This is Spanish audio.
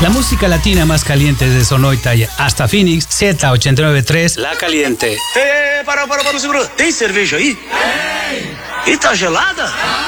La música latina más caliente de Sonoita hasta Phoenix, Z89.3, La Caliente. Para, segura. Tem cerveja aí? Tem! E tá gelada?